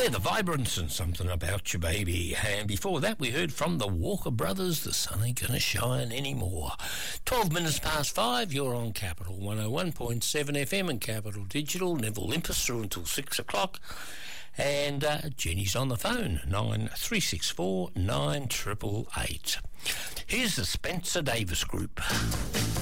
They're the Vibrants and Something About Your Baby. And before that, we heard from the Walker Brothers, The Sun Ain't Gonna Shine Anymore. 12 minutes past 5, you're on Capital 101.7 FM and Capital Digital. Neville Limpus through until 6 o'clock. And Jenny's on the phone, 9364 9888. Here's the Spencer Davis Group.